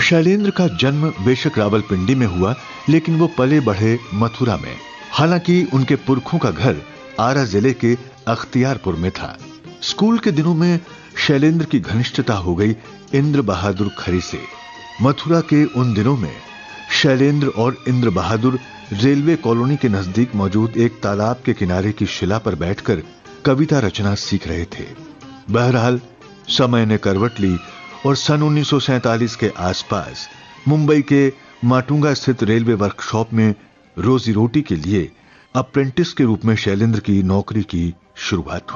शैलेंद्र का जन्म बेशक रावलपिंडी में हुआ, लेकिन वो पले बढ़े मथुरा में। हालांकि उनके पुरखों का घर आरा जिले के अख्तियारपुर में था। स्कूल के दिनों में शैलेंद्र की घनिष्ठता हो गई इंद्र बहादुर खरी से। मथुरा के उन दिनों में शैलेंद्र और इंद्र बहादुर रेलवे कॉलोनी के नजदीक मौजूद एक तालाब के किनारे की शिला पर बैठकर कविता रचना सीख रहे थे। बहरहाल समय ने करवट ली और सन 1947 के आसपास मुंबई के माटुंगा स्थित रेलवे वर्कशॉप में रोजी रोटी के लिए अप्रेंटिस के रूप में शैलेंद्र की नौकरी की शुरुआत हुई।